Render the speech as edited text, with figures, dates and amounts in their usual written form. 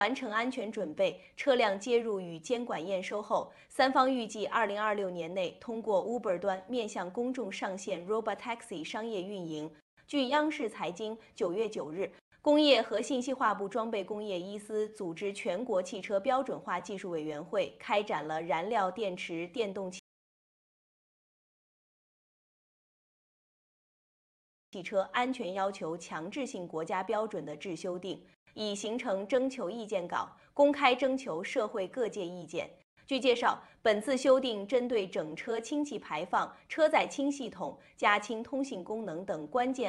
完成安全准备，车辆接入与监管验收后，三方预计2026年内通过 Uber 端面向公众上线 Robotaxi 商业运营。据央视财经9月9日，工业和信息化部装备工业一司组织全国汽车标准化技术委员会开展了燃料电池电动汽车安全要求强制性国家标准的制修订，已形成征求意见稿，公开征求社会各界意见。据介绍，本次修订针对整车氢气排放、车载氢系统、加氢通信功能等关键